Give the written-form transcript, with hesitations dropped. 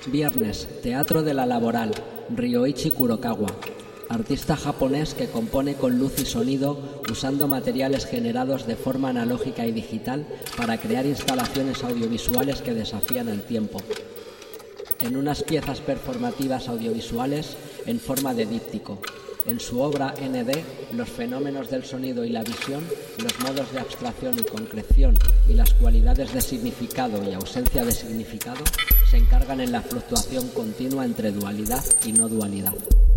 Viernes, Teatro de la Laboral, Ryoichi Kurokawa. Artista japonés que compone con luz y sonido usando materiales generados de forma analógica y digital para crear instalaciones audiovisuales que desafían el tiempo. En unas piezas performativas audiovisuales en forma de díptico. En su obra ND, los fenómenos del sonido y la visión, los modos de abstracción y concreción y las cualidades de significado y ausencia de significado se encargan en la fluctuación continua entre dualidad y no dualidad.